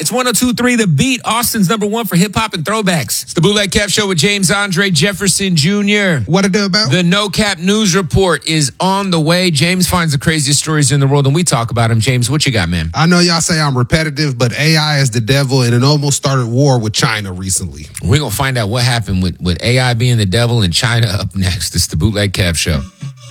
It's 102.3 The Beat, Austin's number one for hip-hop and throwbacks. It's the Bootleg Cap Show with James Andre Jefferson Jr. What it do about? The No Cap News Report is on the way. James finds the craziest stories in the world, and we talk about them. James, what you got, man? I know y'all say I'm repetitive, but AI is the devil, and it almost started war with China recently. We're going to find out what happened with AI being the devil and China up next. It's the Bootleg Cap Show.